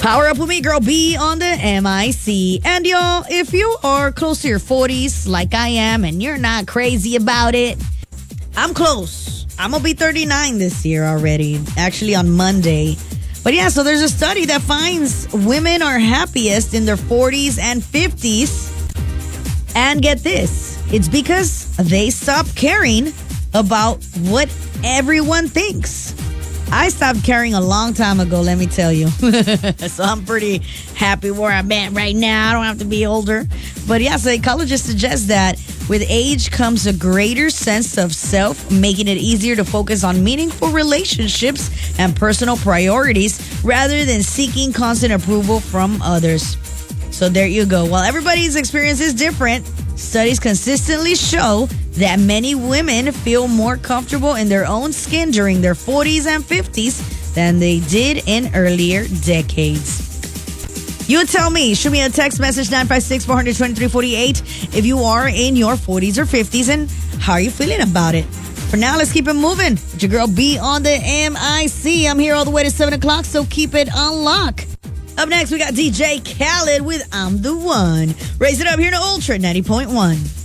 Power up with me, girl B on the MIC. And y'all, if you are close to your 40s like I am and you're not crazy about it, I'm close. I'm going to be 39 this year already, actually on Monday. But yeah, so there's a study that finds women are happiest in their 40s and 50s. And get this, it's because they stop caring about what everyone thinks. I stopped caring a long time ago, let me tell you. So I'm pretty happy where I'm at right now. I don't have to be older. But yeah, psychologists suggest that with age comes a greater sense of self, making it easier to focus on meaningful relationships and personal priorities rather than seeking constant approval from others. So there you go. While everybody's experience is different, studies consistently show that many women feel more comfortable in their own skin during their 40s and 50s than they did in earlier decades. You tell me. Shoot me a text message 956-400-2348 if you are in your 40s or 50s and how are you feeling about it. For now, let's keep it moving. It's your girl B on the MIC. I'm here all the way to 7 o'clock, so keep it on lock. Up next, we got DJ Khaled with I'm the One. Raise it up here to Ultra 90.1.